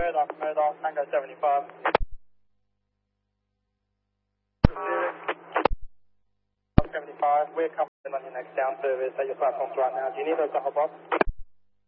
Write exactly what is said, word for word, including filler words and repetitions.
Murdoch, Murdoch, Tango seventy-five. seventy-five, we're coming in on your next down service at your platforms right now. Do you need us to hop off?